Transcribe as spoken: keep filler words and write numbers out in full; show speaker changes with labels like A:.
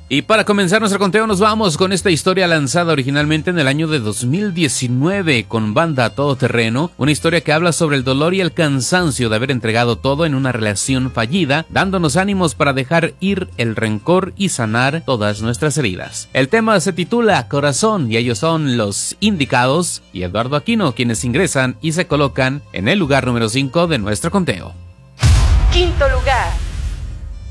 A: Y para comenzar nuestro conteo nos vamos con esta historia lanzada originalmente en el año de dos mil diecinueve con Banda Todoterreno, una historia que habla sobre el dolor y el cansancio de haber entregado todo en una relación fallida, dándonos ánimos para dejar ir el rencor y sanar todas nuestras heridas. El tema se titula Corazón y ellos son Los Indicados y Eduardo Aquino, quienes ingresan y se colocan en el lugar número cinco de nuestro conteo.
B: Quinto lugar.